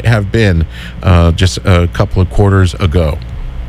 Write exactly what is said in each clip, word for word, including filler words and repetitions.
have been uh, just a couple of quarters ago.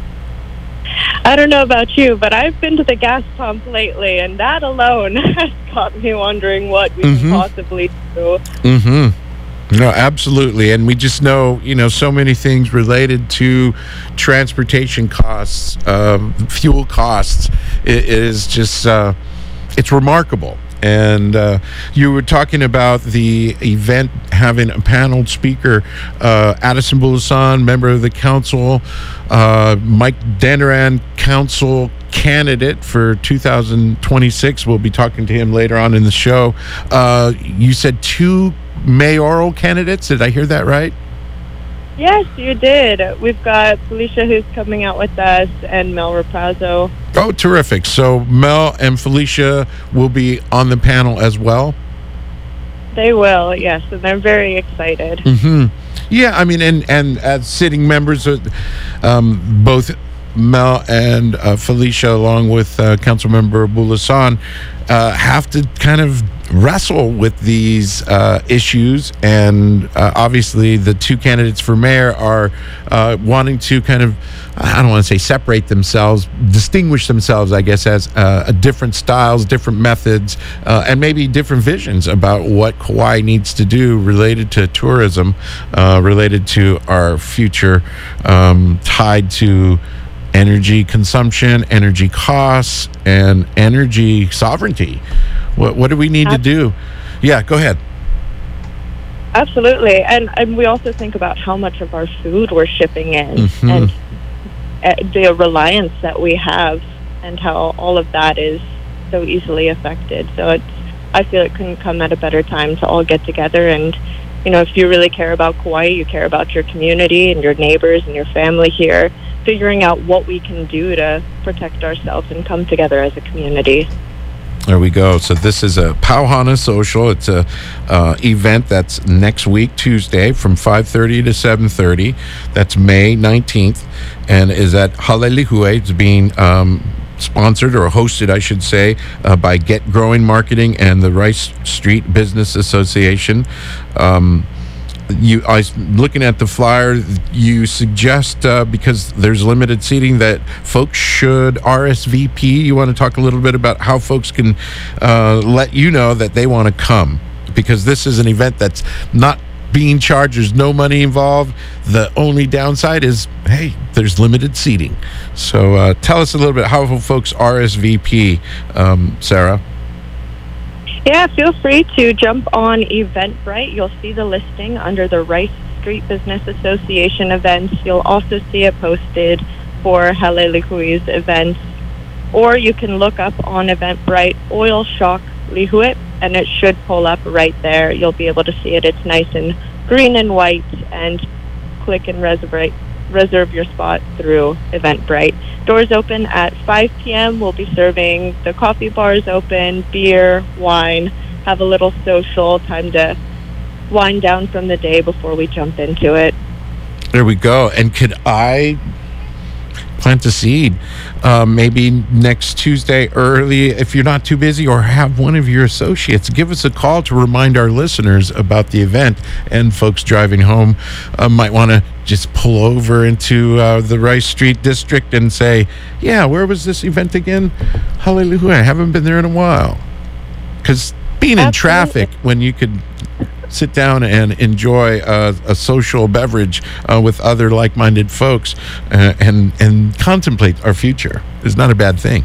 I don't know about you, but I've been to the gas pump lately, and that alone has got me wondering what we mm-hmm. can possibly do. Mm-hmm. No, absolutely. And we just know, you know, so many things related to transportation costs, um, fuel costs. It, it is just, uh, it's remarkable. And uh, you were talking about the event having a panel speaker, uh, Addison Bulasan, member of the council, uh, Mike Danaran, council candidate for two thousand twenty-six. We'll be talking to him later on in the show. Uh, you said two mayoral candidates. Did I hear that right? Yes, you did. We've got Felicia, who's coming out with us, and Mel Rapazo. Oh, terrific. So Mel and Felicia will be on the panel as well? They will, yes, and they're very excited. Mm-hmm. Yeah, I mean, and, and as sitting members, of, um, both Mel and uh, Felicia, along with uh, Councilmember Bulasan, uh, have to kind of wrestle with these uh, issues, and uh, obviously the two candidates for mayor are uh, wanting to kind of, I don't want to say separate themselves, distinguish themselves, I guess, as uh, different styles, different methods, uh, and maybe different visions about what Kauai needs to do related to tourism, uh, related to our future, um, tied to energy consumption, energy costs, and energy sovereignty. What what do we need to do? Yeah, go ahead. Absolutely. And, and we also think about how much of our food we're shipping in, mm-hmm. and uh, the reliance that we have, and how all of that is so easily affected. So it's, I feel it couldn't come at a better time to all get together. And, you know, if you really care about Kauai, you care about your community and your neighbors and your family here, figuring out what we can do to protect ourselves and come together as a community. There we go. So this is a Pauhana Social. It's a uh, event that's next week, Tuesday, from five thirty to seven thirty. That's May nineteenth, and is at Halelihue. It's being um, sponsored, or hosted, I should say, uh, by Get Growing Marketing and the Rice Street Business Association. Um, You, I was looking at the flyer. You suggest, uh, because there's limited seating, that folks should R S V P. You want to talk a little bit about how folks can uh, let you know that they want to come, because this is an event that's not being charged. There's no money involved. The only downside is, hey, there's limited seating. So uh, tell us a little bit how folks R S V P, um, Sarah. Yeah, feel free to jump on Eventbrite. You'll see the listing under the Rice Street Business Association events. You'll also see it posted for Halelihui's events. Or you can look up on Eventbrite Oil Shock Lihue, and it should pull up right there. You'll be able to see it. It's nice and green and white, and click and reserve, reserve your spot through Eventbrite. Doors open at five p.m. We'll be serving, the coffee bars open, beer, wine, have a little social, time to wind down from the day before we jump into it. There we go. And could I plant a seed uh, maybe next Tuesday early, if you're not too busy, or have one of your associates give us a call to remind our listeners about the event? And folks driving home uh, might want to just pull over into uh, the Rice Street district and say, yeah, where was this event again? Hallelujah, I haven't been there in a while. Because being in Absolutely. traffic when you could sit down and enjoy a, a social beverage uh, with other like-minded folks uh, and and contemplate our future is not a bad thing.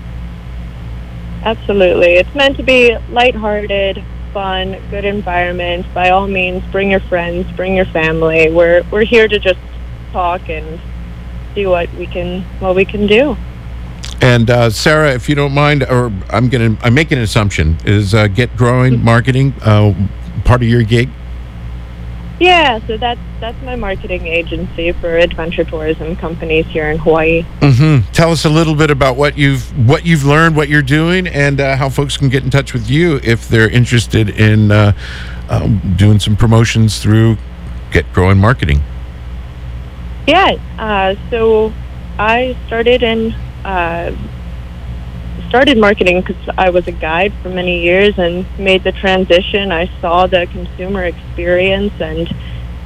Absolutely. It's meant to be lighthearted, fun, good environment. By all means, bring your friends, bring your family. We're we're here to just talk and see what we can what we can do. And uh, Sarah, if you don't mind, or I'm gonna I'm making an assumption, is uh, Get Growing Marketing uh, part of your gig? Yeah, so that's that's my marketing agency for adventure tourism companies here in Hawaii. Mm-hmm. Tell us a little bit about what you've what you've learned, what you're doing, and uh, how folks can get in touch with you if they're interested in uh, um, doing some promotions through Get Growing Marketing. Yeah, uh, so I started in uh, started marketing because I was a guide for many years and made the transition. I saw the consumer experience and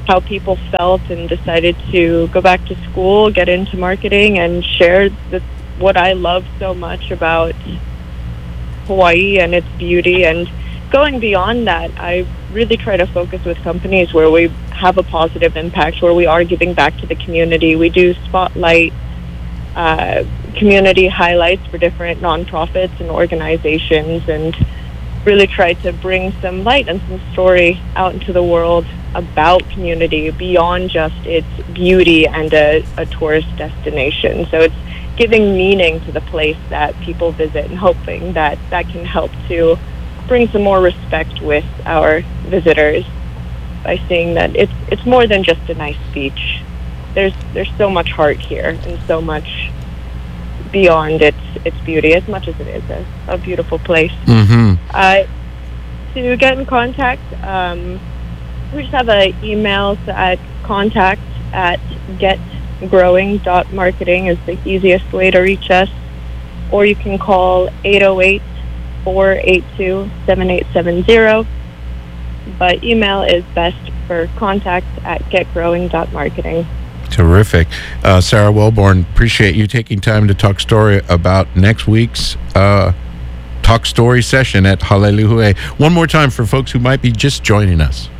how people felt and decided to go back to school, get into marketing, and share the, what I love so much about Hawaii and its beauty. And going beyond that, I really try to focus with companies where we have a positive impact, where we are giving back to the community. We do spotlight uh, community highlights for different nonprofits and organizations, and really try to bring some light and some story out into the world about community beyond just its beauty and a, a tourist destination. So it's giving meaning to the place that people visit, and hoping that that can help to bring some more respect with our visitors by seeing that it's it's more than just a nice beach. There's there's so much heart here and so much beyond its its beauty, as much as it is a, a beautiful place. Mm-hmm. Uh, to get in contact, um, we just have an email at contact at getgrowing.marketing is the easiest way to reach us, or you can call eight oh eight, four eight two, seven eight seven zero, but email is best for contact at getgrowing.marketing. Terrific. Uh, Sarah Welborn, appreciate you taking time to talk story about next week's uh, Talk Story session at Halelihue. One more time for folks who might be just joining us.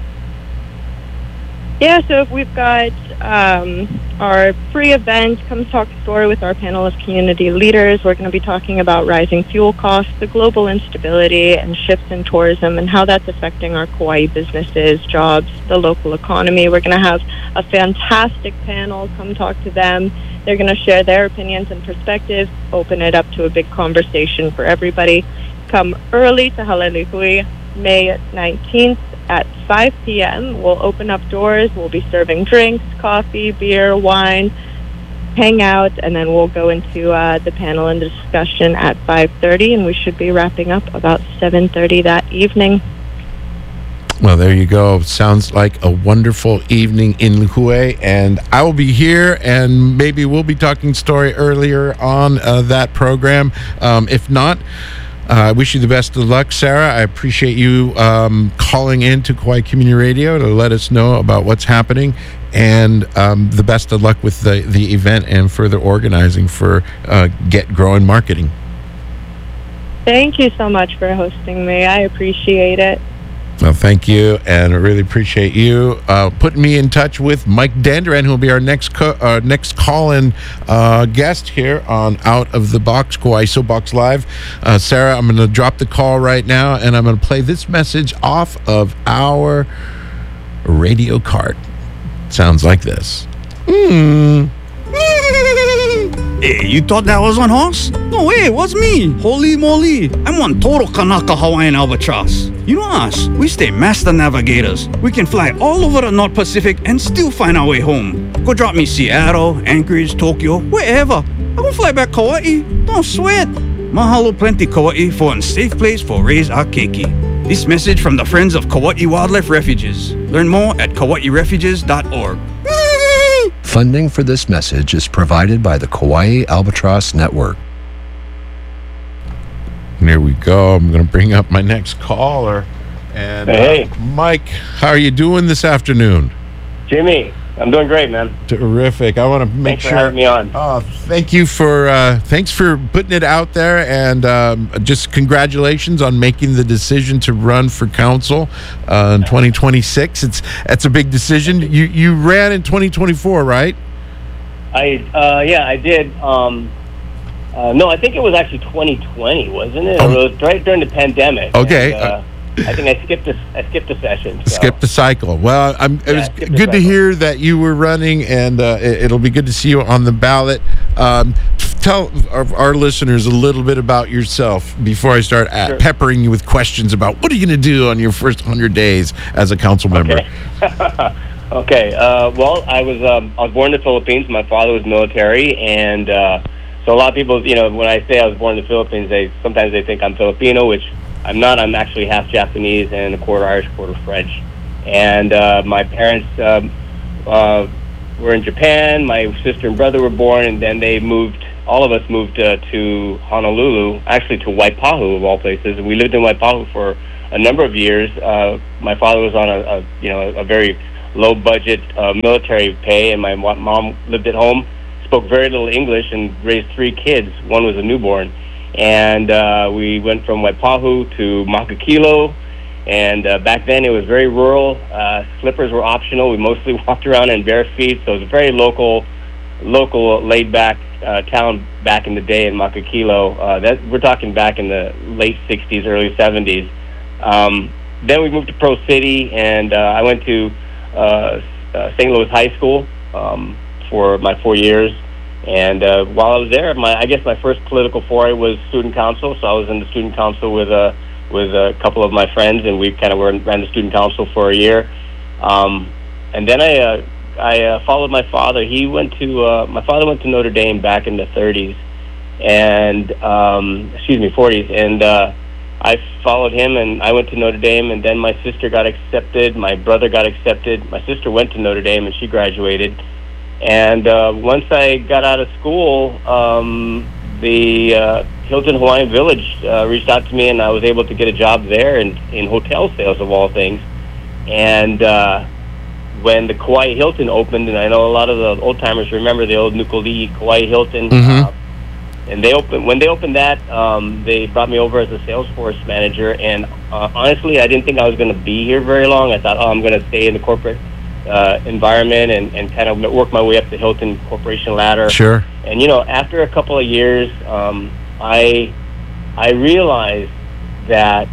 Yeah, so if we've got um, our free event, Come Talk Story with our panel of community leaders. We're going to be talking about rising fuel costs, the global instability and shifts in tourism, and how that's affecting our Kauai businesses, jobs, the local economy. We're going to have a fantastic panel. Come talk to them. They're going to share their opinions and perspectives, open it up to a big conversation for everybody. Come early to Halelihue, May nineteenth. At five p.m., we'll open up doors. We'll be serving drinks, coffee, beer, wine, hang out, and then we'll go into uh, the panel and discussion at five thirty, and we should be wrapping up about seven thirty that evening. Well, there you go. Sounds like a wonderful evening in Lihue, and I will be here, and maybe we'll be talking story earlier on uh, that program. Um, if not, I uh, wish you the best of luck, Sarah. I appreciate you um, calling in to Kauai Community Radio to let us know about what's happening, and um, the best of luck with the, the event and further organizing for uh, Get Growing Marketing. Thank you so much for hosting me. I appreciate it. Well, thank you, and I really appreciate you uh, putting me in touch with Mike Dandurand, who will be our next co- uh, next call-in uh, guest here on Out of the Box, Kauai Soapbox Live. Uh, Sarah, I'm going to drop the call right now, and I'm going to play this message off of our radio cart. Sounds like this. Mm. Hey, you thought that was one horse? No way, it was me. Holy moly. I'm one total Kanaka Hawaiian albatross. You know us, we stay master navigators. We can fly all over the North Pacific and still find our way home. Go drop me Seattle, Anchorage, Tokyo, wherever. I will fly back Kauai. Don't sweat. Mahalo plenty Kauai for a safe place for raise our keiki. This message from the Friends of Kauai Wildlife Refuges. Learn more at kauai refuges dot org. Funding for this message is provided by the Kauai Albatross Network. There we go. I'm going to bring up my next caller. And hey, uh, Mike, how are you doing this afternoon? Jimmy, I'm doing great, man. Terrific. I want to make Thanks sure. for having me on. Oh, thank you for uh, thanks for putting it out there, and um, just congratulations on making the decision to run for council uh, in twenty twenty-six. It's that's a big decision. You you ran in twenty twenty-four, right? I uh, yeah, I did. Um, uh, no, I think it was actually twenty twenty, wasn't it? Oh. It was right during the pandemic. Okay. And, uh, I think I skipped a, I skipped a session. So. Skip the cycle. Well, I'm, it Yeah, was skip the good to cycle. hear that you were running, and uh, it, it'll be good to see you on the ballot. Um, tell our, our listeners a little bit about yourself before I start at Sure. peppering you with questions about what are you going to do on your first one hundred days as a council member. Okay. okay. Uh, well, I was um, I was born in the Philippines. My father was military, and uh, so a lot of people, you know, when I say I was born in the Philippines, they sometimes they think I'm Filipino, which I'm not. I'm actually half Japanese and a quarter Irish, quarter French. And uh, my parents um, uh, were in Japan. My sister and brother were born, and then they moved. All of us moved uh, to Honolulu, actually to Waipahu of all places. And we lived in Waipahu for a number of years. Uh, my father was on a, a you know a very low budget uh, military pay, and my mo- mom lived at home, spoke very little English, and raised three kids. One was a newborn. And uh, we went from Waipahu to Makakilo, and uh, back then it was very rural. Uh, slippers were optional. We mostly walked around in bare feet, so it was a very local, local laid-back uh, town back in the day in Makakilo. Uh, that we're talking back in the late sixties, early seventies. Um, then we moved to Pearl City, and uh, I went to uh, uh, Saint Louis High School um, for my four years. And uh, while I was there, my I guess my first political foray was student council. So I was in the student council with a with a couple of my friends, and we kind of were, ran the student council for a year. Um, and then I uh, I uh, followed my father. He went to uh, my father went to Notre Dame back in the thirties, and um, excuse me, forties. And uh, I followed him, and I went to Notre Dame. And then my sister got accepted. My brother got accepted. My sister went to Notre Dame, and she graduated. And uh, once I got out of school, um, the uh, Hilton Hawaiian Village uh, reached out to me, and I was able to get a job there in, in hotel sales, of all things. And uh, when the Kauai Hilton opened, and I know a lot of the old-timers remember the old Nukoli'i Kauai Hilton, Mm-hmm. uh, and they opened when they opened that, um, they brought me over as a Salesforce manager. And uh, honestly, I didn't think I was going to be here very long. I thought, oh, I'm going to stay in the corporate Uh, environment and, and kind of work my way up the Hilton Corporation ladder. Sure. And, you know, after a couple of years, um, I I realized that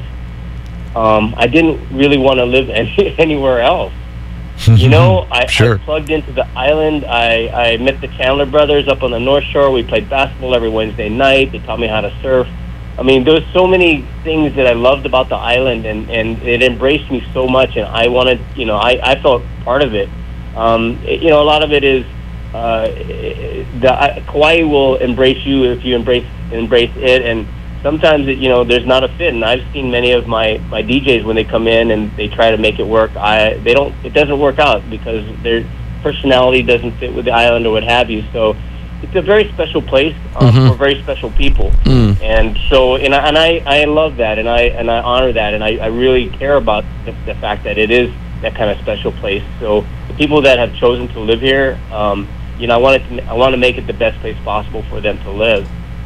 um, I didn't really want to live any, anywhere else. You know, I, Sure. I plugged into the island. I, I met the Chandler brothers up on the North Shore. We played basketball every Wednesday night. They taught me how to surf. I mean, there was so many things that I loved about the island, and, and it embraced me so much, and I wanted, you know, I, I felt part of it. Um, it. You know, a lot of it is uh, the uh, Kauai will embrace you if you embrace embrace it, and sometimes, it, you know, there's not a fit. And I've seen many of my, my D Js when they come in and they try to make it work. I they don't. It doesn't work out because their personality doesn't fit with the island or what have you. So it's a very special place um, Mhm. for very special people. Mm. And so, and I, and I, I love that, and I and I honor that, and I, I really care about the, the fact that it is that kind of special place. So the people that have chosen to live here, um, you know, I want it to, I want to make it the best place possible for them to live.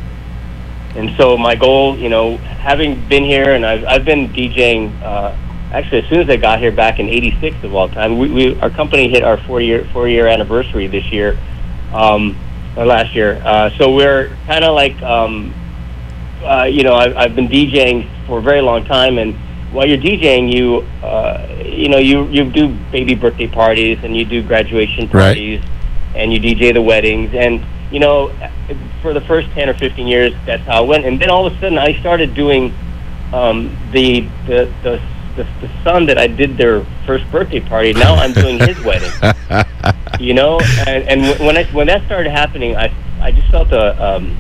And so my goal, you know, having been here, and I've I've been DJing. Uh, actually, as soon as I got here back in eighty-six of all time, we, we our company hit our four year four year anniversary this year. Um, Or last year. Uh, so we're kind of like, um, uh, you know, I've, I've been DJing for a very long time, and while you're DJing, you, uh, you know, you, you do baby birthday parties, and you do graduation parties, right. and you D J the weddings, and, you know, for the first ten or fifteen years, that's how it went. And then all of a sudden, I started doing um, the, the, the, the, the son that I did their first birthday party, now I'm doing his wedding. You know, and, and when I when that started happening, I I just felt a um,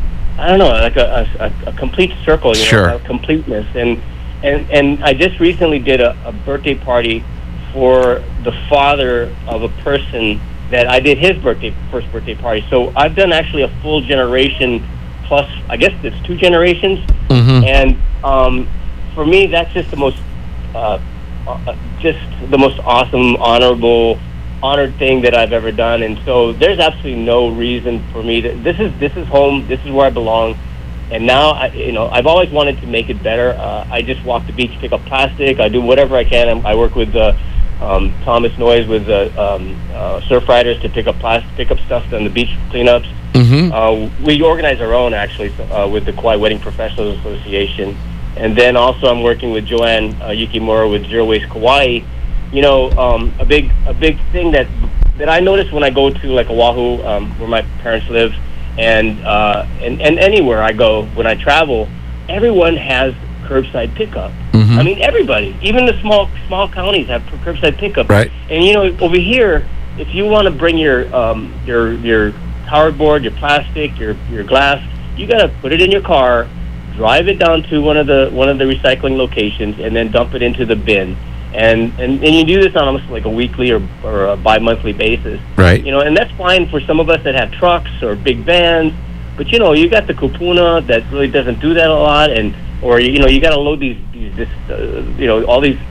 I don't know, like a, a, a complete circle, you Sure. know, a completeness. And and and I just recently did a, a birthday party for the father of a person that I did his birthday first birthday party. So I've done actually a full generation plus. I guess it's two generations. Mm-hmm. And um, for me, that's just the most uh, uh, just the most awesome, honorable. honored thing that I've ever done. And so there's absolutely no reason for me to, this is this is home, this is where I belong. And now I, you know, I've always wanted to make it better. uh, I just walk the beach, pick up plastic, I do whatever I can. I work with uh, um, Thomas Noyes with uh, um, uh, surf riders to pick up plastic, pick up stuff on the beach cleanups. Mm-hmm. uh, we organize our own actually uh, with the Kauai Wedding Professionals Association. And then also I'm working with Joanne uh, Yukimura with Zero Waste Kauai. You know, um, a big a big thing that that I notice when I go to like Oahu, um, where my parents live, and, uh, and and anywhere I go when I travel, everyone has curbside pickup. Mm-hmm. I mean, everybody, even the small small counties have curbside pickup. Right. And you know, over here, if you want to bring your um, your your power board, your plastic, your your glass, you got to put it in your car, drive it down to one of the one of the recycling locations, and then dump it into the bin. And, and and you do this on almost like a weekly or, or a bi-monthly basis. Right. You know, and that's fine for some of us that have trucks or big vans. But, you know, you got the kupuna that really doesn't do that a lot. And or, you know, you got to load these, these this, uh, you know, all these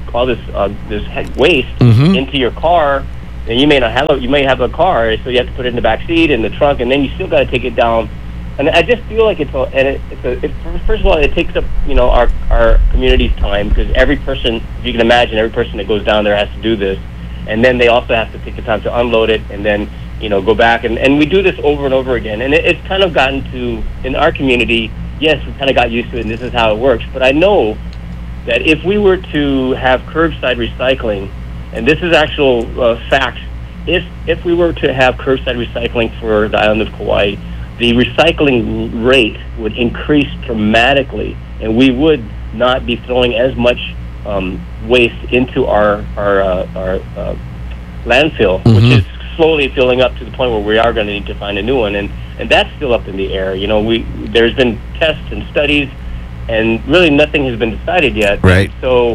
all this uh, this waste Mhm. into your car, and you may not have a you may have a car, so you have to put it in the back seat, in the trunk, and then you still got to take it down. And I just feel like it's a, and it, it's a, it, first of all, it takes up, you know, our our community's time, because every person, if you can imagine, every person that goes down there has to do this, and then they also have to take the time to unload it, and then, you know, go back, and, and we do this over and over again, and it, it's kind of gotten to, in our community, yes, we kind of got used to it, and this is how it works, but I know that if we were to have curbside recycling, and this is actual uh, fact, if if we were to have curbside recycling for the island of Kauai, the recycling rate would increase dramatically, and we would not be throwing as much um, waste into our our, uh, our uh, landfill, Mhm. which is slowly filling up to the point where we are going to need to find a new one, and and that's still up in the air. You know, we there's been tests and studies, and really nothing has been decided yet. Right. So,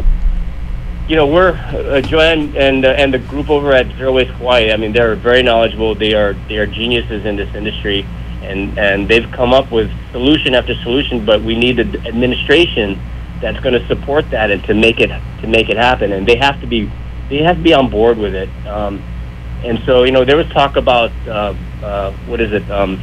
you know, we're uh, Joanne and uh, and the group over at Zero Waste Kauai. I mean, they're very knowledgeable. They are they are geniuses in this industry. And, and they've come up with solution after solution, but we need an administration that's going to support that and to make it to make it happen. And they have to be they have to be on board with it. Um, and so, you know, there was talk about uh, uh, what is it? Um,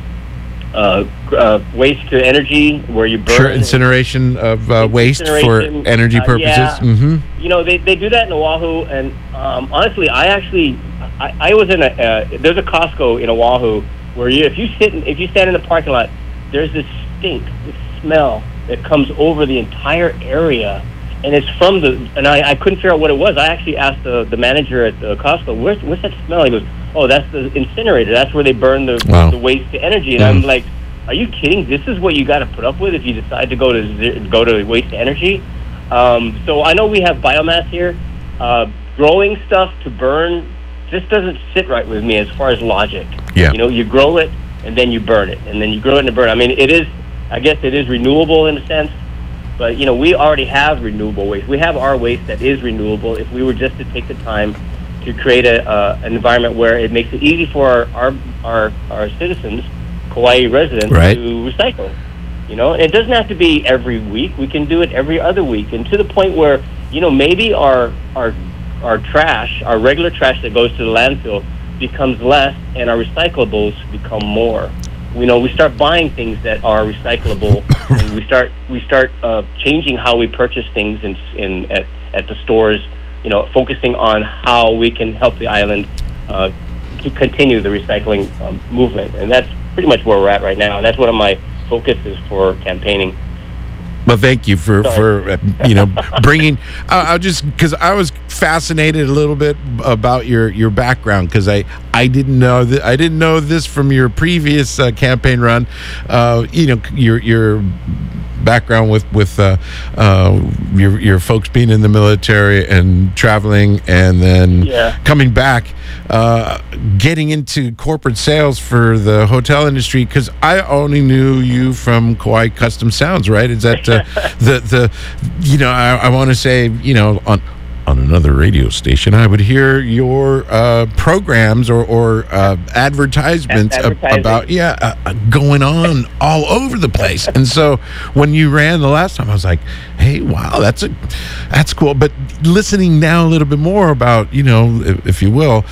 uh, uh, waste to energy, where you burn Sure, incineration of uh, waste for Incineration, energy uh, purposes. yeah. Mm-hmm. You know, they, they do that in Oahu, and um, honestly, I actually I, I was in a uh, there's a Costco in Oahu, where you, if you sit, in, if you stand in the parking lot, there's this stink, this smell that comes over the entire area, and it's from the. And I, I couldn't figure out what it was. I actually asked the, the manager at the Costco, "Where's what's that smell?" He goes, "Oh, that's the incinerator. That's where they burn the Wow. the waste to energy." And Mm. I'm like, "Are you kidding? This is what you got to put up with if you decide to go to ze- go to waste to energy." Um, so I know we have biomass here. Uh, growing stuff to burn just doesn't sit right with me as far as logic. Yeah. You know, you grow it and then you burn it, and then you grow it and burn it. I mean, it is, I guess it is renewable in a sense, but, you know, we already have renewable waste. We have our waste that is renewable if we were just to take the time to create a, uh, an environment where it makes it easy for our, our, our, our citizens, Kauai residents, Right. to recycle. You know, and it doesn't have to be every week. We can do it every other week, and to the point where, you know, maybe our our our trash, our regular trash that goes to the landfill, becomes less, and our recyclables become more. You know, we start buying things that are recyclable, and we start we start uh, changing how we purchase things in in at, at the stores. You know, focusing on how we can help the island uh, to continue the recycling um, movement, and that's pretty much where we're at right now. And that's one of my focuses for campaigning. Well, thank you for, for uh, you know, bringing, I, I just, because I was fascinated a little bit about your, your background, because I, I didn't know that, I didn't know this from your previous uh, campaign run, uh, you know, your, your background with, with uh, uh, your, your folks being in the military and traveling, and then Yeah. coming back, uh, getting into corporate sales for the hotel industry, because I only knew you from Kauai Custom Sounds, right? Is that uh, the, the, you know, I, I want to say, you know, on, on another radio station, I would hear your uh, programs or, or uh, advertisements ab- Advertising. about, yeah, uh, uh, going on all over the place. And so when you ran the last time, I was like, hey, wow, that's a, that's cool. But listening now a little bit more about, you know, if, if you will,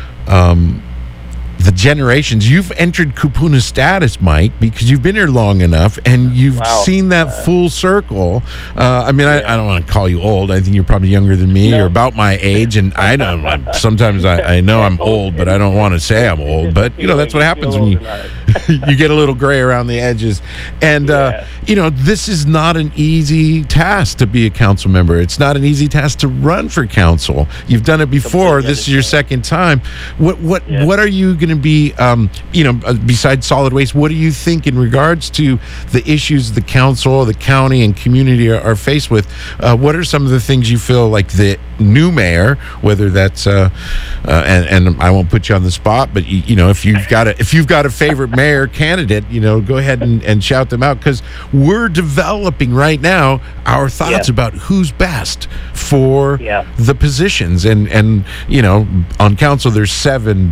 um, the generations, you've entered kupuna status, Mike, because you've been here long enough and you've Wow. seen that uh, full circle. Uh, I mean, I, I don't want to call you old. I think you're probably younger than me No. or about my age. And I don't, I, sometimes I, I know I'm old, but I don't want to say I'm old. But, you know, that's what happens when you, you get a little gray around the edges. And, uh, Yeah. you know, this is not an easy task to be a council member. It's not an easy task to run for council. You've done it before. Completely This is your second time. What, what, Yeah. what are you going to be, um, you know, uh, besides solid waste, what do you think in regards to the issues the council, the county, and community are, are faced with? Uh, what are some of the things you feel like the new mayor, whether that's, uh, uh, and, and I won't put you on the spot, but you, you know, if you've got a, if you've got a favorite mayor candidate, you know, go ahead and, and shout them out, because we're developing right now our thoughts Yeah. about who's best for Yeah. the positions, and and you know, on council there's seven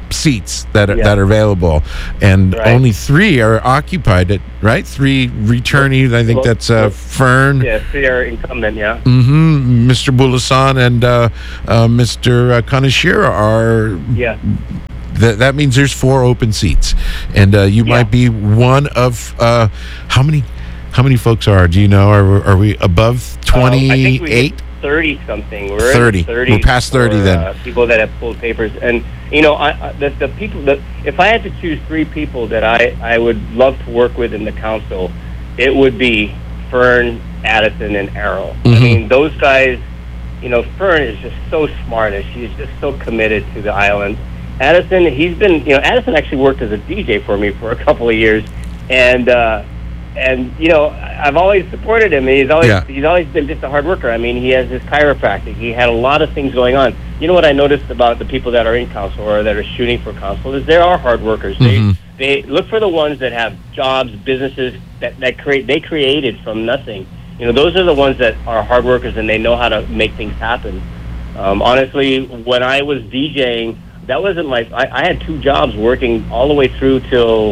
seats that are, Yeah. that are available, and Right. only three are occupied. At right, three returnees. I think Well, that's uh, well, Fern, Yeah, they are incumbent. Yeah. hmm Mister Bulasan, and uh, uh, Mister Uh, Kaneshiro are. Yeah. That that means there's four open seats, and uh, you Yeah. might be one of uh, how many? How many folks are? Do you know? Are are we above Um, I think we twenty-eight? hit thirty something. We're thirty. In the thirties We're past thirty for, then. Uh, people that have pulled papers, and you know, I, I, the, the people that if I had to choose three people that I I would love to work with in the council, it would be Fern, Addison, and Errol. I Mhm. mean, those guys. You know, Fern is just so smart, and she's just so committed to the island. Addison, he's been, you know, Addison actually worked as a D J for me for a couple of years, and uh, and you know, I've always supported him. He's always Yeah. he's always been just a hard worker. I mean, he has his chiropractic. He had a lot of things going on. You know what I noticed about the people that are in council or that are shooting for council is there are hard workers. Mhm. They they look for the ones that have jobs, businesses that that create they created from nothing. You know, those are the ones that are hard workers and they know how to make things happen. Um, honestly, when I was DJing, that wasn't my. I, I had two jobs working all the way through till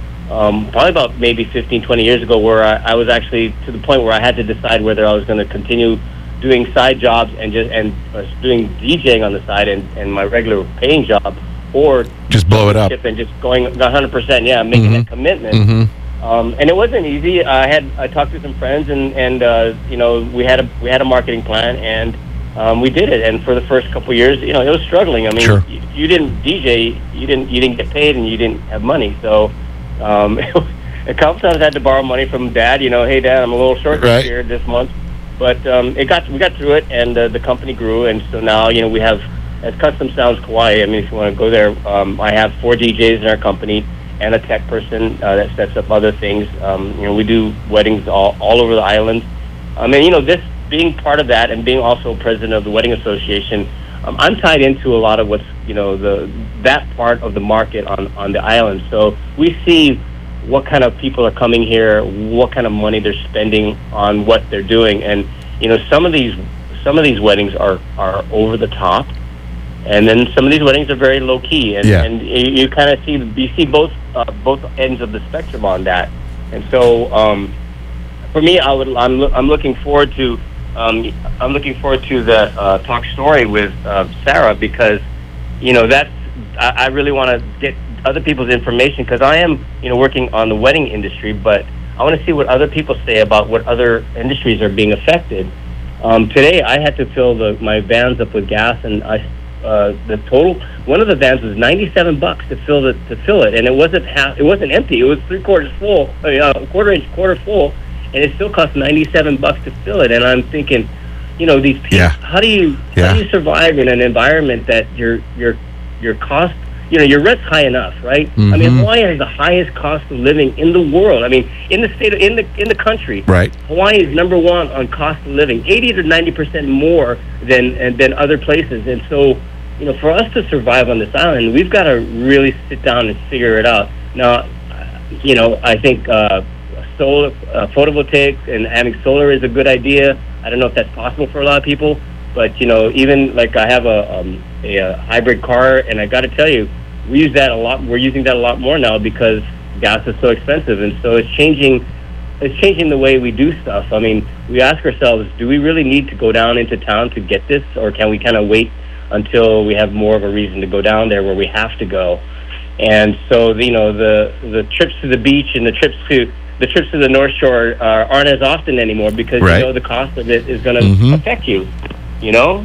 um, probably about maybe fifteen, twenty years ago, where I, I was actually to the point where I had to decide whether I was going to continue doing side jobs and just and uh, doing DJing on the side and, and my regular paying job, or Just blow it up. and just going one hundred percent. Yeah, making Mhm. that commitment. Mm-hmm. Um, and it wasn't easy. I had I talked to some friends, and and uh, you know we had a we had a marketing plan, and um, we did it. And for the first couple of years, you know, it was struggling. I mean, Sure. you, you didn't D J, you didn't you didn't get paid, and you didn't have money. So um, a couple times I had to borrow money from Dad. You know, hey Dad, I'm a little short Right. this year this month, but um, it got we got through it, and uh, the company grew, and so now you know we have at Custom Sounds Kauai. I mean, if you want to go there, um, I have four D Js in our company and a tech person uh, that sets up other things. Um, you know, we do weddings all, all over the island. I mean, you know, this being part of that and being also president of the Wedding Association, um, I'm tied into a lot of what's, you know, the that part of the market on, on the island. So we see what kind of people are coming here, what kind of money they're spending on what they're doing. And, you know, some of these some of these weddings are, are over the top. And then some of these weddings are very low key, and, Yeah. and you, you kind of see you see both uh, both ends of the spectrum on that. And so, um, for me, I would I'm loo- I'm looking forward to um, I'm looking forward to the uh, talk story with uh, Sarah, because you know that's I, I really want to get other people's information, because I am you know working on the wedding industry, but I want to see what other people say about what other industries are being affected. Um, today, I had to fill the my vans up with gas, and I. Uh, the total one of the vans was ninety-seven bucks to fill the to fill it, and it wasn't half. It wasn't empty. It was three quarters full, uh, quarter inch, quarter full, and it still cost ninety-seven bucks to fill it. And I'm thinking, you know, these people. Yeah. How do you Yeah. how do you survive in an environment that your your your cost, you know, your rent's high enough, right? I mean, Mhm. Hawaii has the highest cost of living in the world. I mean, in the state of, in the in the country. Right. Hawaii is number one on cost of living, eighty to ninety percent more than and than other places. And so, you know, for us to survive on this island, we've got to really sit down and figure it out. Now, you know, I think uh, solar, uh, photovoltaics and having solar is a good idea. I don't know if that's possible for a lot of people, but you know, even like I have a um, a, a hybrid car, and I got to tell you, we use that a lot. We're using that a lot more now because gas is so expensive, and so it's changing. It's changing the way we do stuff. I mean, we ask ourselves, do we really need to go down into town to get this, or can we kind of wait until we have more of a reason to go down there where we have to go? And so, you know, the the trips to the beach and the trips to the trips to the North Shore uh, aren't as often anymore, because Right. you know the cost of it is going to Mhm. affect you. You know,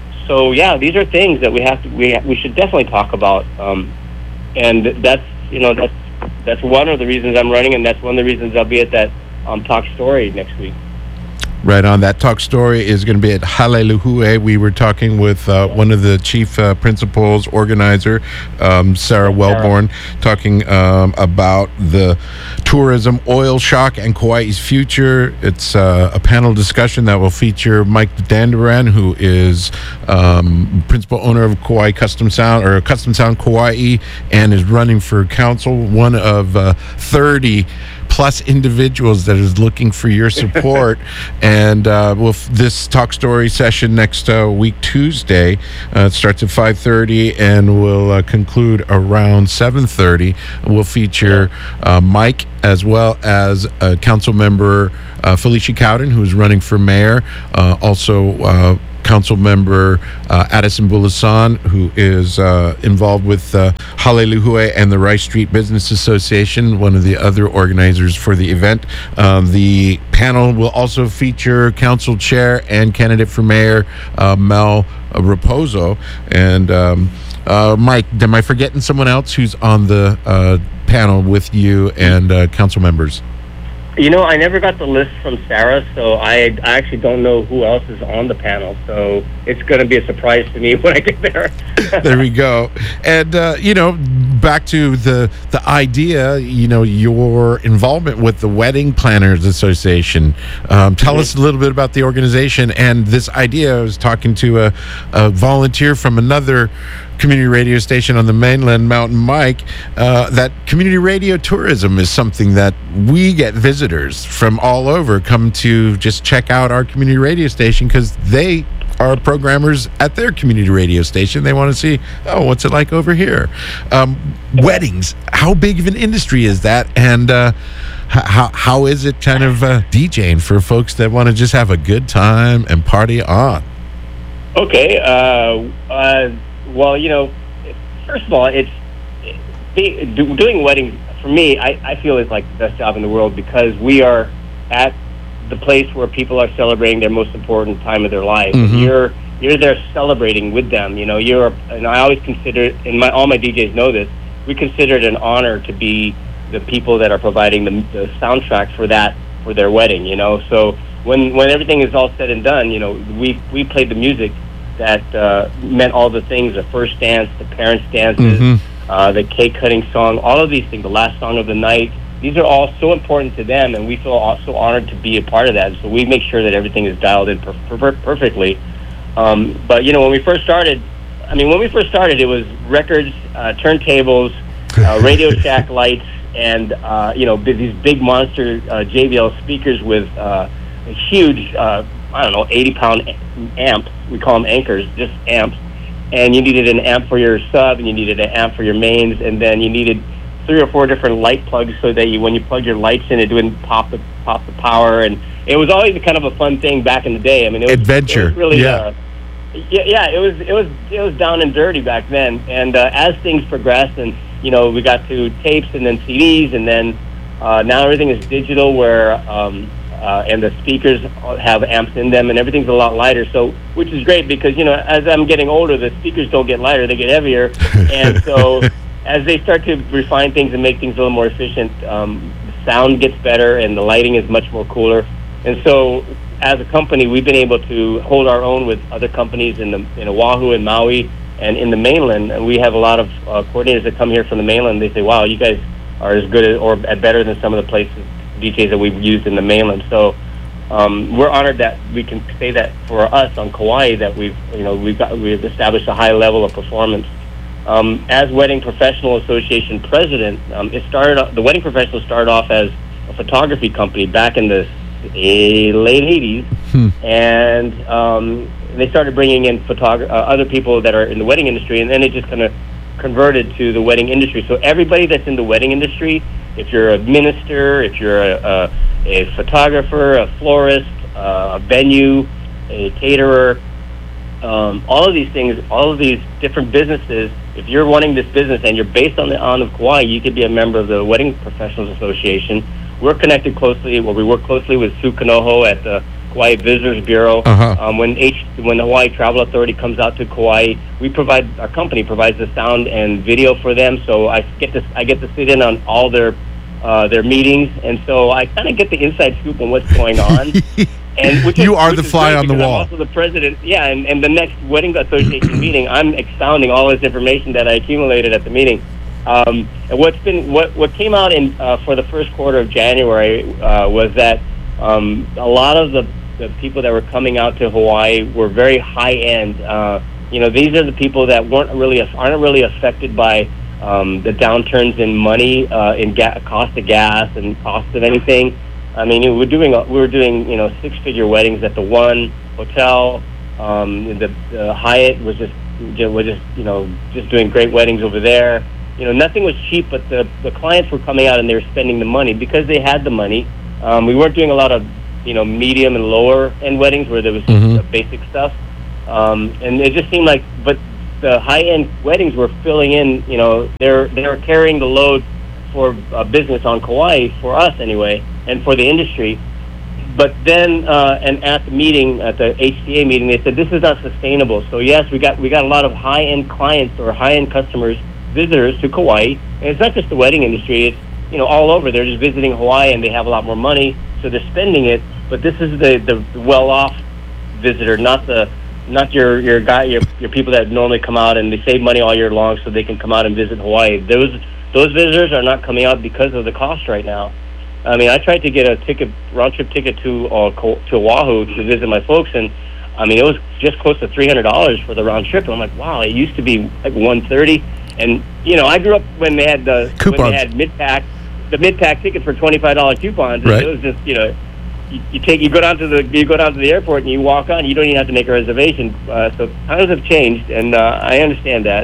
so yeah, these are things that we have to we we should definitely talk about. Um, and that's you know that's that's one of the reasons I'm running, and that's one of the reasons I'll be at that um, talk story next week. Right on. That talk story is going to be at Haleluhue. We were talking with uh, one of the chief uh, principals, organizer, um, Sarah Wellborn, talking um, about the tourism oil shock and Kauai's future. It's uh, a panel discussion that will feature Mike Dandaran, who is um, principal owner of Kauai Custom Sound, or Custom Sound Kauai, and is running for council, one of uh, thirty plus individuals that is looking for your support. And uh, we'll f- this Talk Story session next uh, week, Tuesday, uh, it starts at five thirty and will uh, conclude around seven thirty. We'll feature uh, Mike as well as uh, Council Member uh, Felicia Cowden, who is running for mayor. Uh, also, uh, Council Member uh, Addison Bulasan, who is uh, involved with uh, Hallelujah and the Rice Street Business Association, one of the other organizers for the event. Um, the panel will also feature Council Chair and candidate for Mayor uh, Mel uh, Raposo. And um, uh, Mike, am I forgetting someone else who's on the uh, panel with you and uh, council members? You know, I never got the list from Sarah, so I, I actually don't know who else is on the panel. So it's going to be a surprise to me when I get there. There we go. And, uh, you know, back to the the idea, you know, your involvement with the Wedding Planners Association. Um, tell mm-hmm. us a little bit about the organization and this idea. I was talking to a, a volunteer from another community radio station on the mainland, Mountain Mike, uh, that community radio tourism is something that we get visitors from all over come to just check out our community radio station because they are programmers at their community radio station. They want to see, oh, what's it like over here? Um, weddings, how big of an industry is that? And uh, how how is it kind of uh, DJing for folks that want to just have a good time and party on? Okay, uh, uh well, you know, first of all, it's be, do, doing weddings for me. I, I feel is like the best job in the world because we are at the place where people are celebrating their most important time of their life. Mm-hmm. You're you're there celebrating with them. You know, you're and I always consider, and my all my D Js know this. We consider it an honor to be the people that are providing the, the soundtrack for that for their wedding. You know, so when when everything is all said and done, you know, we we played the music that uh, meant all the things, the first dance, the parents' dances, mm-hmm. uh, the cake cutting song, all of these things, the last song of the night. These are all so important to them, and we feel so honored to be a part of that. So we make sure that everything is dialed in per- per- perfectly. Um, but, you know, when we first started, I mean, when we first started, it was records, uh, turntables, uh, Radio Shack lights, and, uh, you know, these big monster uh, J B L speakers with uh, a huge, uh, I don't know, eighty-pound amps. We call them anchors, just amps. And you needed an amp for your sub, and you needed an amp for your mains, and then you needed three or four different light plugs so that you, when you plug your lights in, it wouldn't pop the pop the power. And it was always kind of a fun thing back in the day. I mean, it was, adventure. It was really, yeah. Uh, yeah, yeah. It was it was it was down and dirty back then. And uh, as things progressed, and you know, we got to tapes and then C Ds, and then uh, now everything is digital, where um, uh, and the speakers have amps in them, and everything's a lot lighter. So, which is great because you know, as I'm getting older, the speakers don't get lighter; they get heavier, and so. As they start to refine things and make things a little more efficient, um, the sound gets better and the lighting is much more cooler. And so, as a company, we've been able to hold our own with other companies in the in Oahu and Maui and in the mainland. And we have a lot of uh, coordinators that come here from the mainland. They say, "Wow, you guys are as good as, or better than some of the places D Js that we've used in the mainland." So um, we're honored that we can say that for us on Kauai that we've you know we've got we've established a high level of performance. Um, as Wedding Professional Association president, um, it started. The Wedding Professionals started off as a photography company back in the uh, late eighties, hmm. and um, they started bringing in photog- uh, other people that are in the wedding industry, and then it just kind of converted to the wedding industry. So everybody that's in the wedding industry, if you're a minister, if you're a, a, a photographer, a florist, uh, a venue, a caterer, um, all of these things, all of these different businesses. If you're wanting this business and you're based on the island of Kauai, you could be a member of the Wedding Professionals Association. We're connected closely, well, we work closely with Sue Kanoho at the Kauai Visitors Bureau. Uh-huh. Um, when H, when the Hawaii Travel Authority comes out to Kauai, we provide, our company provides the sound and video for them. So I get to, I get to sit in on all their, uh, their meetings, and so I kind of get the inside scoop on what's going on. And which you is, are which the is fly great on the wall. I'm also the president. Yeah, and, and the next Wedding Association meeting, I'm expounding all this information that I accumulated at the meeting. Um, and what's been what what came out in uh, for the first quarter of January uh, was that um, a lot of the, the people that were coming out to Hawaii were very high end. Uh, you know, these are the people that weren't really aren't really affected by um, the downturns in money, uh, in ga- cost of gas and cost of anything. I mean, we were doing we were doing you know six-figure weddings at the one hotel. Um, the, the Hyatt was just was just you know just doing great weddings over there. You know, nothing was cheap, but the the clients were coming out and they were spending the money because they had the money. Um, we weren't doing a lot of you know medium and lower end weddings where there was Mm-hmm. the basic stuff, um, and it just seemed like, but the high end weddings were filling in. You know, they're they're carrying the load for uh, business on Kauai, for us anyway, and for the industry. But then, uh, and at the meeting, at the H C A meeting, they said this is not sustainable. So yes, we got we got a lot of high end clients or high end customers, visitors to Kauai, and it's not just the wedding industry. It's you know all over. They're just visiting Hawaii, and they have a lot more money, so they're spending it. But this is the the well off visitor, not the not your your guy your your people that normally come out and they save money all year long so they can come out and visit Hawaii. Those those visitors are not coming out because of the cost right now. I mean, I tried to get a ticket, round trip ticket to uh, to Oahu to visit my folks, and I mean, it was just close to three hundred dollars for the round trip. And I'm like, wow, it used to be like one thirty. And you know, I grew up when they had the Coupons. when they had mid pack, the mid pack tickets for twenty five dollar coupons. And Right. It was just you know, you, you take you go down to the you go down to the airport and you walk on. You don't even have to make a reservation. Uh, so times have changed, and uh, I understand that.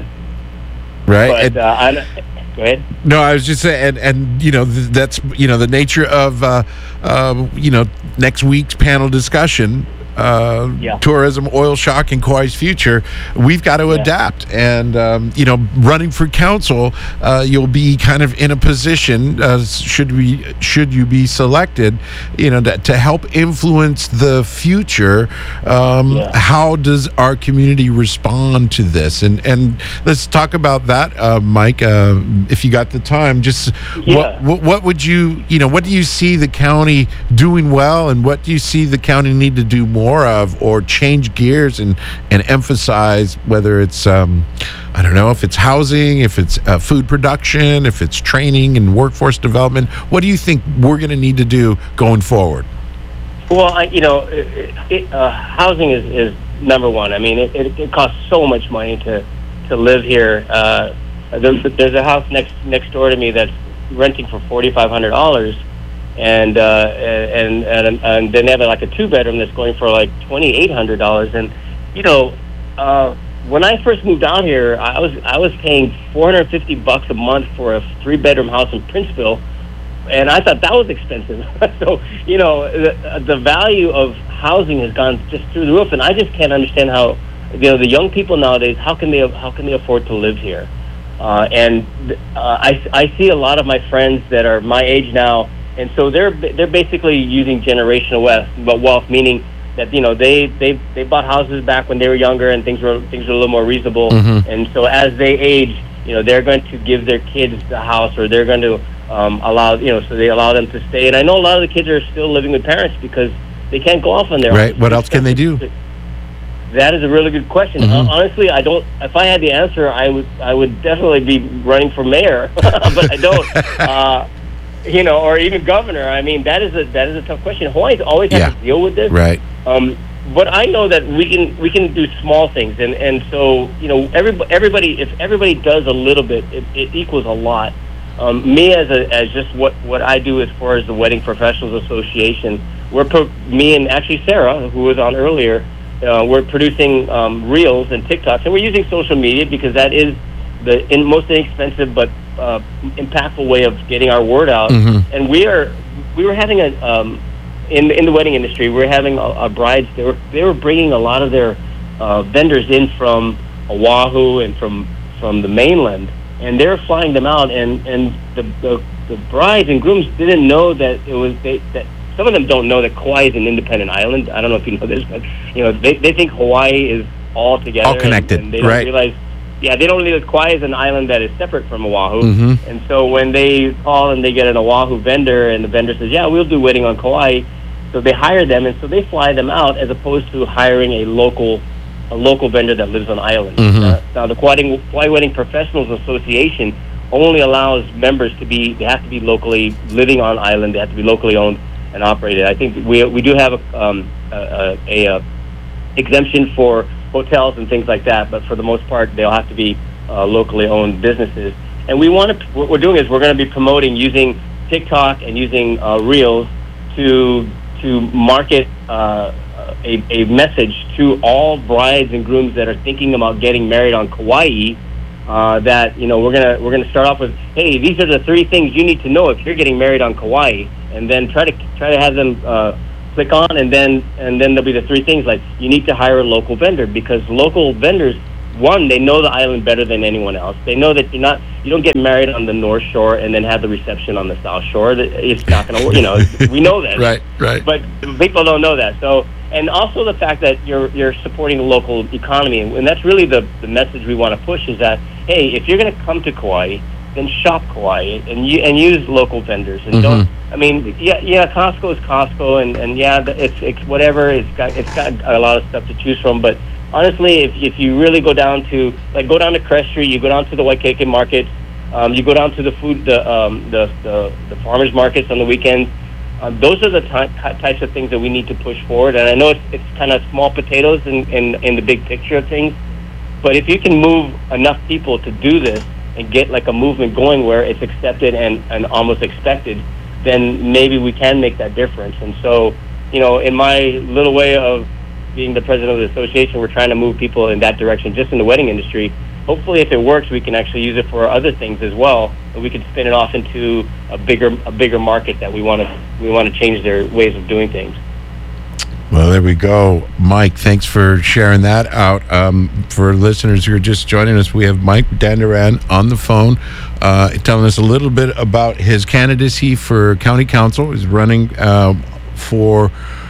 Right. But And- uh, I, go ahead. No, I was just saying, and, and you know, th- that's, you know, the nature of, uh, uh, you know, next week's panel discussion, uh, Yeah. tourism, oil shock, and Kauai's future. We've got to Yeah. adapt. And, um, you know, running for council, uh, you'll be kind of in a position, uh, should we, should you be selected, you know, to, to help influence the future. Um, Yeah. How does our community respond to this? And, and let's talk about that, uh, Mike, uh, if you got the time. Just Yeah. what, what what would you you know what do you see the county doing well, and what do you see the county need to do more of, or change gears and and emphasize, whether it's um, I don't know if it's housing, if it's uh, food production, if it's training and workforce development. What do you think we're going to need to do going forward? Well, I, you know, it, it, uh, housing is, is number one. I mean, it, it, it costs so much money to, to live here. Uh, there's, there's a house next next door to me that's renting for forty five hundred dollars, and uh, and and and then they have like a two bedroom that's going for like twenty eight hundred dollars. And you know, uh, when I first moved out here, I was I was paying four hundred fifty bucks a month for a three bedroom house in Princeville. And I thought that was expensive. So, you know, the, the value of housing has gone just through the roof, and I just can't understand how, you know, the young people nowadays, how can they how can they afford to live here? Uh, and uh, I, I see a lot of my friends that are my age now, and so they're they're basically using generational wealth, but wealth meaning that you know they they they bought houses back when they were younger and things were things were a little more reasonable, Mhm. and so as they age, you know, they're going to give their kids the house, or they're going to um, allow, you know, so they allow them to stay. And I know a lot of the kids are still living with parents because they can't go off on their own. Right. What else can they do? That is a really good question. Mhm. Uh, honestly, I don't. If I had the answer, I would. I would definitely be running for mayor, but I don't. uh, you know, or even governor. I mean, that is a that is a tough question. Hawaii's always had Yeah. to deal with this. Right. Um, but I know that we can we can do small things, and, and so you know everybody everybody if everybody does a little bit, it, it equals a lot. Um, me as a as just what, what I do as far as the Wedding Professionals Association, we're pro- me and actually Sarah, who was on earlier, uh, we're producing um, reels and TikToks, and we're using social media because that is the in, most inexpensive but uh, impactful way of getting our word out. Mhm. And we are we were having a um, in in the wedding industry, we're having a, a brides. They were they were bringing a lot of their uh, vendors in from Oahu and from from the mainland, and they're flying them out. And and the, the the brides and grooms didn't know that it was they that some of them don't know that Kauai is an independent island. I don't know if you know this, but you know they they think Hawaii is all together, All connected, and, and they don't right. realize. Yeah, they don't realize Kauai is an island that is separate from Oahu. Mhm. And so when they call and they get an Oahu vendor, and the vendor says, yeah, we'll do wedding on Kauai, so they hire them, and so they fly them out as opposed to hiring a local a local vendor that lives on island. Mhm. Uh, now, the Kauai, Kauai Wedding Professionals Association only allows members to be, they have to be locally living on island, they have to be locally owned and operated. I think we we do have a, um, a, a, a exemption for hotels and things like that, but for the most part, they'll have to be uh, locally owned businesses. And we want to, what we're doing is we're going to be promoting using TikTok and using uh, Reels to to market uh, a, a message to all brides and grooms that are thinking about getting married on Kauai. Uh, that you know we're gonna we're gonna start off with, hey, these are the three things you need to know if you're getting married on Kauai, and then try to try to have them uh, click on, and then and then there'll be the three things like you need to hire a local vendor, because local vendors, one, they know the island better than anyone else. They know that you're not you don't get married on the North Shore and then have the reception on the South Shore. It's not gonna work. You know, we know that. Right, right. But people don't know that. So. And also the fact that you're you're supporting the local economy, and that's really the, the message we want to push, is that, hey, if you're going to come to Kauai, then shop Kauai and you, and use local vendors, and mm-hmm. don't. I mean, yeah, yeah, Costco is Costco, and, and yeah, it's it's whatever. It's got it's got a lot of stuff to choose from. But honestly, if if you really go down to like go down to Crest Street, you go down to the Waikiki market, um, you go down to the food the um the the, the farmers markets on the weekends. Um, those are the ty- types of things that we need to push forward. And I know it's, it's kind of small potatoes in, in, in the big picture of things, but if you can move enough people to do this and get like a movement going where it's accepted and, and almost expected, then maybe we can make that difference. And so, you know, in my little way of being the president of the association, we're trying to move people in that direction just in the wedding industry. Hopefully, if it works, we can actually use it for other things as well, and we can spin it off into a bigger, a bigger market that we want to, we want to change their ways of doing things. Well, there we go, Mike. Thanks for sharing that out. Um, for listeners who are just joining us, we have Mike Dandaran on the phone, uh, telling us a little bit about his candidacy for county council. He's running uh, for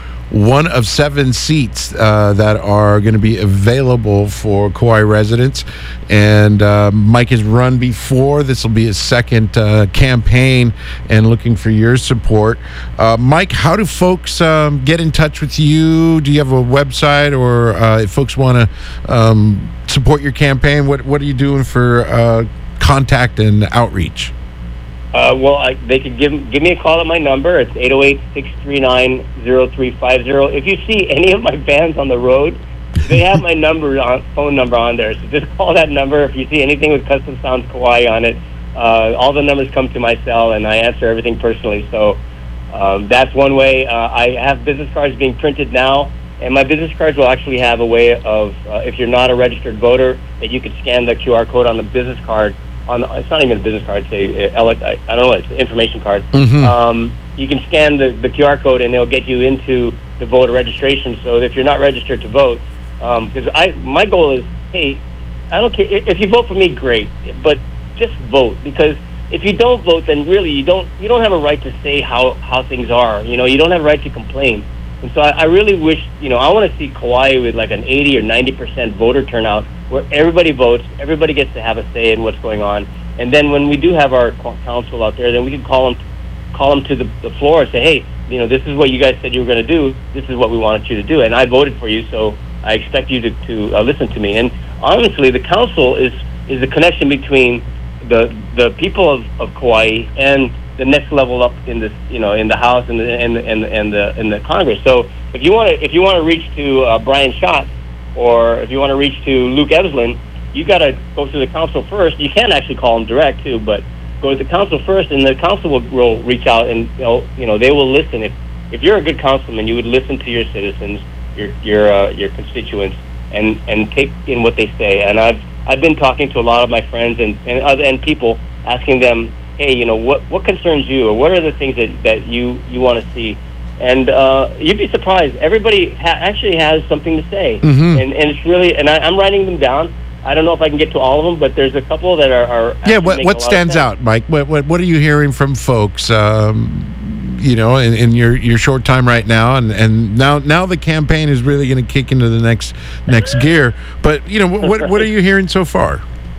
one of seven seats uh, that are going to be available for Kauai residents. And uh, Mike has run before. This will be his second uh, campaign, and looking for your support. Uh, Mike, how do folks um, get in touch with you? Do you have a website, or uh, if folks want to um, support your campaign, what, what are you doing for uh, contact and outreach? Uh, well, I, they could give give me a call at my number. It's eight oh eight, six three nine, oh three five oh. If you see any of my bands on the road, they have my number on, phone number on there. So just call that number. If you see anything with Custom Sounds Kauai on it, uh, all the numbers come to my cell, and I answer everything personally. So um, that's one way. Uh, I have business cards being printed now, and my business cards will actually have a way of, uh, if you're not a registered voter, that you could scan the Q R code on the business card. On the, it's not even a business card, say, uh, I don't know, it's an information card. Mm-hmm. Um, you can scan the, the Q R code, and it'll get you into the voter registration. So if you're not registered to vote, because um, I my goal is, hey, I don't care if you vote for me, great, but just vote, because if you don't vote, then really you don't you don't have a right to say how, how things are. You know, you don't have a right to complain. And so I, I really wish, you know, I want to see Kauai with like an eighty or ninety percent voter turnout, where everybody votes, everybody gets to have a say in what's going on. And then when we do have our council out there, then we can call them, call them to the, the floor and say, hey, you know, this is what you guys said you were going to do. This is what we wanted you to do. And I voted for you, so I expect you to, to uh, listen to me. And honestly, the council is, is the connection between the the people of, of Kauai and the next level up in this, you know, in the House and the and the, and the, and the, and the Congress. So if you want to if you want to reach to uh, Brian Schatz, or if you want to reach to Luke Eveslin, you got to go through the council first. You can actually call them direct too, but go to the council first, and the council will, will reach out, and you know, you know they will listen. If if you're a good councilman, you would listen to your citizens, your your uh, your constituents, and, and take in what they say. And I've I've been talking to a lot of my friends and and other and people, asking them, hey, you know, what what concerns you, or what are the things that, that you, you want to see? And uh, you'd be surprised. Everybody ha- actually has something to say, mm-hmm. and and it's really. And I, I'm writing them down. I don't know if I can get to all of them, but there's a couple that are. are yeah. What what stands out, Mike? What what what are you hearing from folks? Um, you know, in, in your, your short time right now, and, and now now the campaign is really going to kick into the next next gear. But you know, what what are you hearing so far?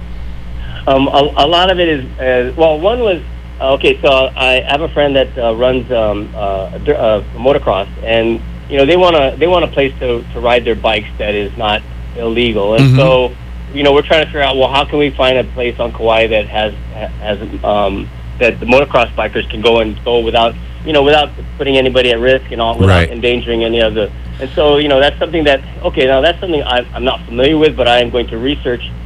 Um, a, a lot of it is uh, well. One was uh, okay. So I have a friend that uh, runs um, uh, uh, motocross, and you know they want to they want a place to, to ride their bikes that is not illegal, and mm-hmm. so you know we're trying to figure out, well, how can we find a place on Kauai that has has um, that the motocross bikers can go and go without you know without putting anybody at risk and all, without right. endangering any of the. And so you know that's something that okay now that's something I, I'm not familiar with, but I am going to research.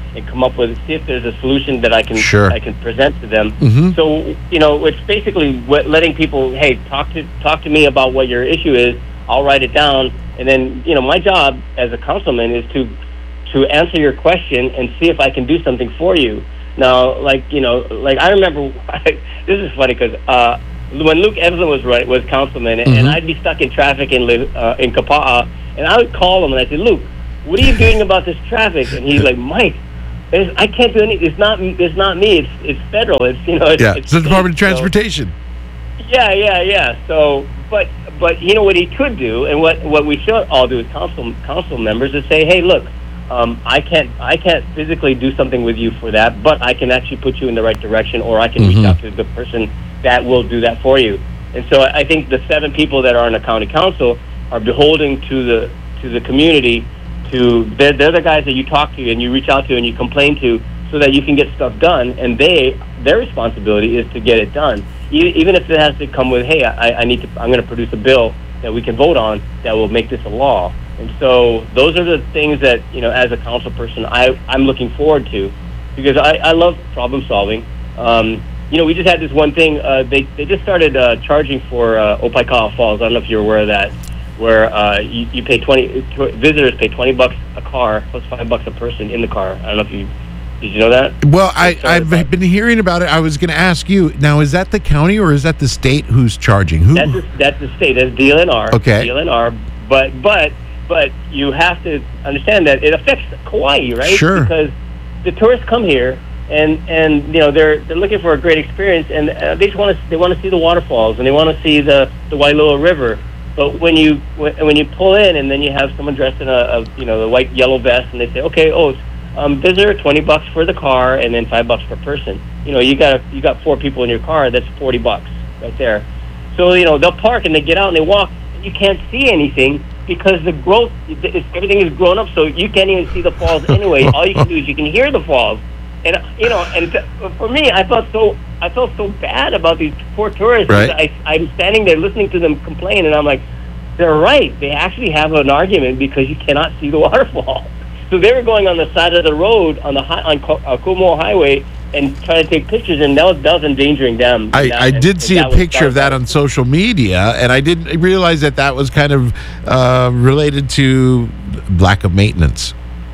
and come up with, see if there's a solution that I can Sure. I can present to them. Mhm. So, you know, it's basically what, letting people, hey, talk to talk to me about what your issue is. I'll write it down, and then, you know, my job as a councilman is to to answer your question and see if I can do something for you. Now, like, you know, like I remember, this is funny because uh, when Luke Evelyn was right, was councilman, Mhm. and I'd be stuck in traffic in Li- uh, in Kapa'a, and I would call him and I'd say, Luke, what are you doing about this traffic? And he's like, Mike, it's, I can't do anything. It's not it's not me. It's it's federal. It's, you know, it's, Yeah, it's it's the Department of state, so- Transportation. yeah, yeah, yeah. So, but but you know what he could do, and what, what we should all do as council council members is say, hey, look, um, I can't I can't physically do something with you for that, but I can actually put you in the right direction, or I can Mhm. reach out to the person that will do that for you. And so I think the seven people that are on the county council are beholden to the to the community. To they're, they're the guys that you talk to and you reach out to and you complain to, so that you can get stuff done. And they their responsibility is to get it done. E- even if it has to come with, hey, I, I need to, I'm going to produce a bill that we can vote on that will make this a law. And so those are the things that, you know, as a council person, I, I'm looking forward to, because I, I love problem solving. Um, you know, we just had this one thing. Uh, they they just started uh, charging for uh, Opaika'a Falls. I don't know if you're aware of that, where uh, you, you pay twenty tw- visitors pay twenty bucks a car plus five bucks a person in the car. I don't know if you did you know that? Well, I, Sorry I've about- been hearing about it. I was going to ask you, now, is that the county or is that the state who's charging? Who? That's the, that's the state. That's D L N R. Okay. D L N R. But but but you have to understand that it affects Kauai, right? Sure. Because the tourists come here and and you know they're they're looking for a great experience, and uh, they just want to they want to see the waterfalls and they want to see the the Wailoa River. But when you when, when you pull in and then you have someone dressed in a, a you know the white yellow vest and they say, okay, oh, um, visitor twenty bucks for the car and then five bucks per person. You know, you got you got four people in your car. That's forty bucks right there. So you know they'll park and they get out and they walk. And you can't see anything because the growth, it's, everything is grown up, so you can't even see the falls anyway. All you can do is you can hear the falls. And you know, and t- for me, I felt so I felt so bad about these poor tourists. Right. I, I'm standing there listening to them complain, and I'm like, they're right. They actually have an argument because you cannot see the waterfall. So they were going on the side of the road on the high, on Ko- uh, Kumo Highway and trying to take pictures, and that was, that was endangering them. I, And that- I and- did and see that a was- picture of that was- on social media, and I didn't realize that that was kind of uh, related to lack of maintenance.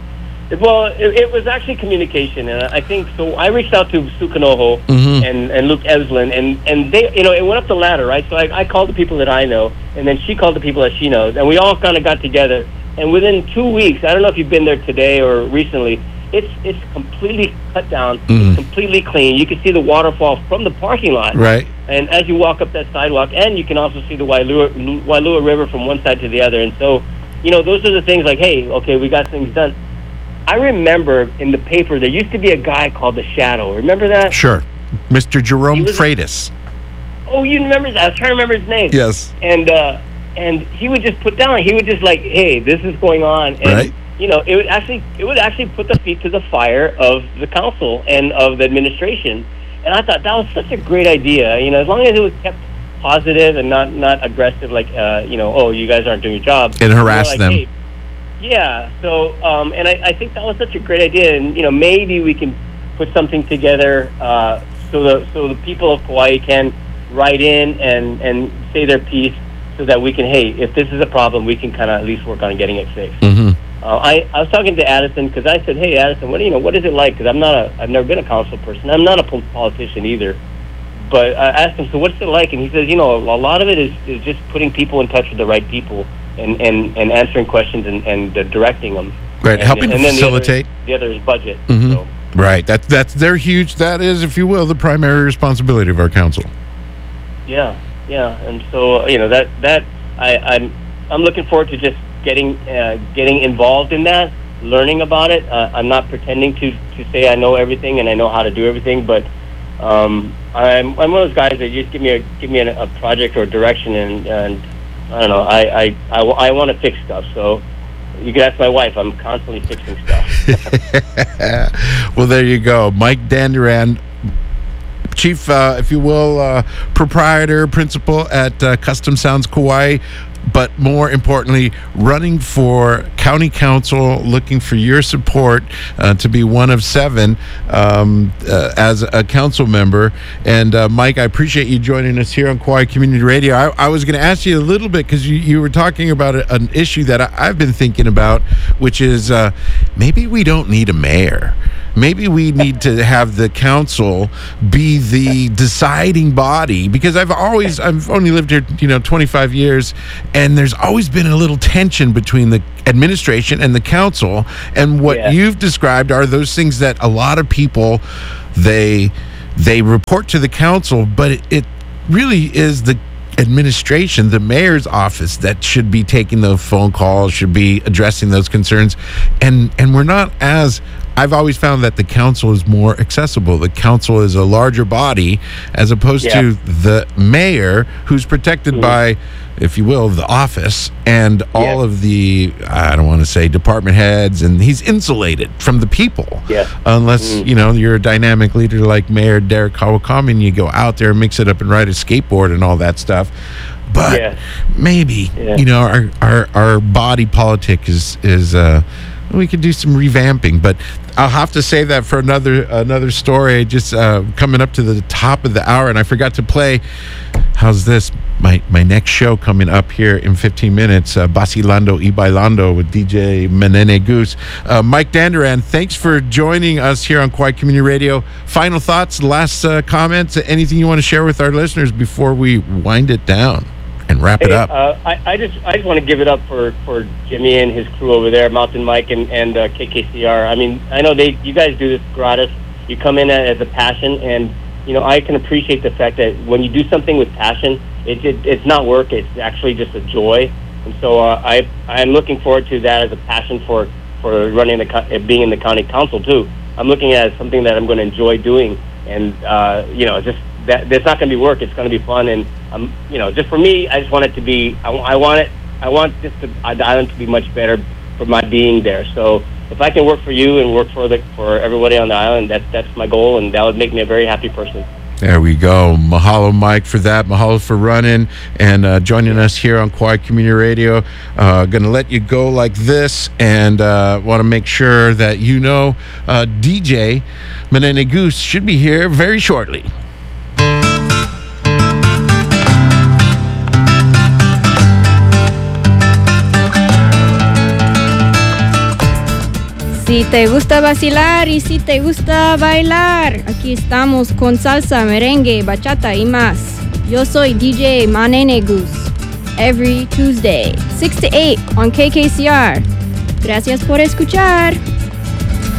Well, it, it was actually communication, and I think so. I reached out to Sukanoho Mhm. and, and Luke Eslin, and, and they, you know, it went up the ladder, right? So I, I called the people that I know, and then she called the people that she knows, and we all kind of got together. And within two weeks, I don't know if you've been there today or recently, it's it's completely cut down, Mhm. it's completely clean. You can see the waterfall from the parking lot, Right. and as you walk up that sidewalk, and you can also see the Wailua, Wailua River from one side to the other. And so, you know, those are the things like, hey, okay, we got things done. I remember in the paper there used to be a guy called the Shadow. Remember that? Sure. Mister Jerome He was- Freitas. Oh, you remember that? I was trying to remember his name. Yes. And uh, and he would just put down. He would just like, hey, this is going on. And, Right. You know, it would actually it would actually put the feet to the fire of the council and of the administration. And I thought that was such a great idea. You know, as long as it was kept positive and not not aggressive, like uh, you know, oh, you guys aren't doing your job, And harass More like, them. hey, yeah. So, um, and I, I think that was such a great idea. And you know, maybe we can put something together uh, so the so the people of Kauai can write in and and say their piece, so that we can, hey, if this is a problem, we can kind of at least work on getting it fixed. Mm-hmm. Uh, I, I was talking to Addison because I said, hey, Addison, what do you know? What is it like? Because I'm not a, I've never been a council person. I'm not a pol- politician either. But I asked him, so what's it like? And he says, you know, a lot of it is, is just putting people in touch with the right people and, and, and answering questions and, and uh, directing them. Right, And, helping and then facilitate. The other, the other is budget. Mhm. So, Right. That, that's their huge, that is, if you will, the primary responsibility of our council. yeah, yeah. And so, you know, that, that I, I'm, I'm looking forward to just getting uh, getting involved in that, learning about it. Uh, I'm not pretending to, to say I know everything and I know how to do everything, but um, I'm I'm one of those guys that just give me a give me a, a project or a direction, and, and I don't know. I I, I, w- I want to fix stuff. So you can ask my wife. I'm constantly fixing stuff. Well, there you go. Mike Danduran, Chief, uh, if you will, uh, proprietor, principal at uh, Custom Sounds Kauai. but more importantly, running for county council, looking for your support uh, to be one of seven um, uh, as a council member. And uh, Mike, I appreciate you joining us here on Kauai Community Radio. I, I was going to ask you a little bit because you, you were talking about a, an issue that I, I've been thinking about, which is uh, maybe we don't need a mayor. Maybe we need to have the council be the deciding body, because I've always, I've only lived here, you know, twenty-five years, and there's always been a little tension between the administration and the council. And what Yeah. you've described are those things that a lot of people, they, they report to the council, but it, it really is the administration, the mayor's office, that should be taking those phone calls, should be addressing those concerns. And, and we're not as, I've always found that the council is more accessible. The council is a larger body as opposed Yeah. to the mayor, who's protected Mhm. by, if you will, the office and all Yeah. of the, I don't want to say department heads, and he's insulated from the people. Yeah. Unless, Mhm. you know, you're a dynamic leader like Mayor Derek Kawakami and you go out there, mix it up and ride a skateboard and all that stuff. But Yeah. maybe, Yeah. you know, our, our, our body politic is, is, uh, we could do some revamping, but I'll have to save that for another another story. Just uh, coming up to the top of the hour, and I forgot to play. How's this? My my next show coming up here in fifteen minutes. Uh, Basilando y Bailando with D J Menene Goose. Uh, Mike Dandaran, thanks for joining us here on Kauai Community Radio. Final thoughts, last uh, comments, anything you want to share with our listeners before we wind it down and wrap it Hey, up? Uh, I, I just I just want to give it up for, for Jimmy and his crew over there, Mountain Mike and and uh, K K C R. I mean, I know they you guys do this gratis. You come in as a passion, and you know I can appreciate the fact that when you do something with passion, it, it it's not work. It's actually just a joy. And so uh, I I'm looking forward to that as a passion for for running the co- being in the county council too. I'm looking at it as something that I'm going to enjoy doing, and uh, you know just. That it's not going to be work. It's going to be fun, and um, you know, just for me, I just want it to be. I, I want it. I want this to, the island to be much better for my being there. So if I can work for you and work for the for everybody on the island, that's that's my goal, and that would make me a very happy person. There we go. Mahalo, Mike, for that. Mahalo for running and uh, joining us here on Kauai Community Radio. Uh, going to let you go like this, and uh, want to make sure that you know uh, D J Menene Goose should be here very shortly. Si te gusta vacilar y si te gusta bailar, aquí estamos con salsa, merengue, bachata y más. Yo soy D J Menene Goose. Every Tuesday, six to eight on K K C R. Gracias por escuchar.